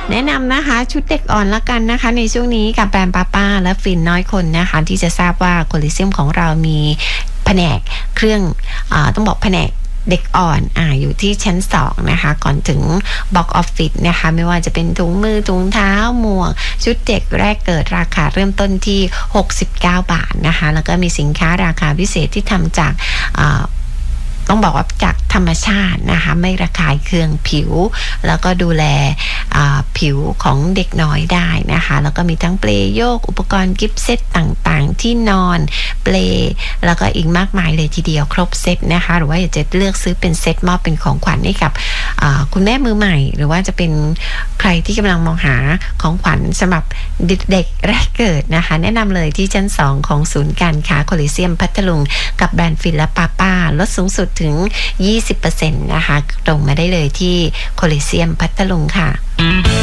แนะนำนะคะชุดเด็กอ่อนละกันนะคะในช่วงนี้กับแบรนด์ป้าและฟินน้อยคนนะคะที่จะทราบว่าโคลิเซียมของเรามีแผนกเครื่องต้องบอกแผนกเด็กอ่อนอยู่ที่ชั้น2นะคะก่อนถึงบ็อกออฟฟิศนะคะไม่ว่าจะเป็นถุงมือถุงเท้าหมวกชุดเด็กแรกเกิดราคาเริ่มต้นที่69 บาทนะคะแล้วก็มีสินค้าราคาพิเศษที่ทำจากต้องบอกว่าจากธรรมชาตินะคะไม่ระคายเคืองผิวแล้วก็ดูแลผิวของเด็กน้อยได้นะคะแล้วก็มีทั้งเปลโยกอุปกรณ์กิฟต์เซตต่างๆที่นอนเปลแล้วก็อีกมากมายเลยทีเดียวครบเซตนะคะหรือว่าอยากจะเลือกซื้อเป็นเซตมอบเป็นของขวัญให้กับคุณแม่มือใหม่หรือว่าจะเป็นใครที่กำลังมองหาของขวัญสำหรับเด็กแรกเกิดนะคะแนะนำเลยที่ชั้น2ของศูนย์การค้าโคลิเซียมพัทลุงกับแบรนด์ฟินและป้าลดสูงสุดถึง 20% นะคะตรงมาได้เลยที่โคลิเซียมพัทลุงค่ะ